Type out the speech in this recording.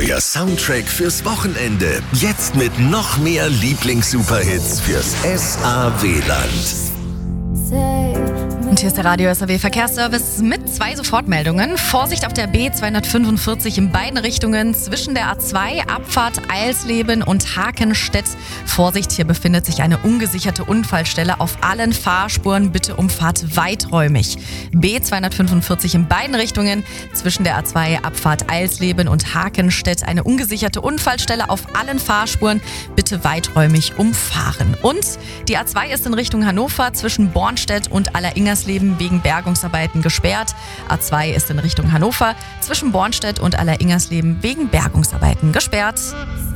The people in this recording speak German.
Euer Soundtrack fürs Wochenende. Jetzt mit noch mehr Lieblings-Superhits fürs SAW-Land. Und hier ist der Radio SAW Verkehrsservice mit 2 Sofortmeldungen. Vorsicht auf der B245 in beiden Richtungen zwischen der A2 Abfahrt Eilsleben und Hakenstedt. Vorsicht, hier befindet sich eine ungesicherte Unfallstelle auf allen Fahrspuren. Bitte umfahrt weiträumig. B245 in beiden Richtungen zwischen der A2 Abfahrt Eilsleben und Hakenstedt. Eine ungesicherte Unfallstelle auf allen Fahrspuren. Bitte weiträumig umfahren. Und die A2 ist in Richtung Hannover zwischen Bornstedt und Alleringers wegen Bergungsarbeiten gesperrt. A2 ist in Richtung Hannover zwischen Bornstedt und Alleringers wegen Bergungsarbeiten gesperrt.